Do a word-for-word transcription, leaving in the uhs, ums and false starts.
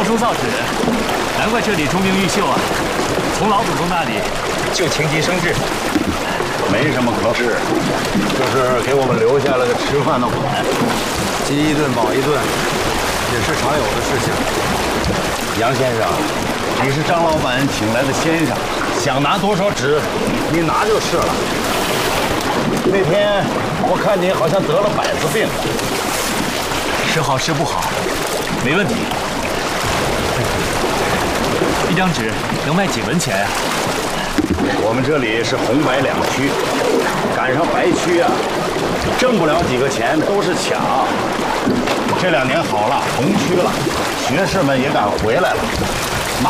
毛叔造纸，难怪这里钟鸣毓秀啊！从老祖宗那里就情急生智， 没什么可事，就是给我们留下了个吃饭的碗， 饥一顿饱一顿，也是常有的事情。 杨先生，你是张老板请来的先生，想拿多少纸，你拿就是了。那天我看你好像得了百子病， 是好是不好，没问题。一张纸能卖几文钱呀？ 我们这里是红白两区，赶上白区啊，挣不了几个钱，都是抢。这两年好了，红区了，学士们也敢回来了。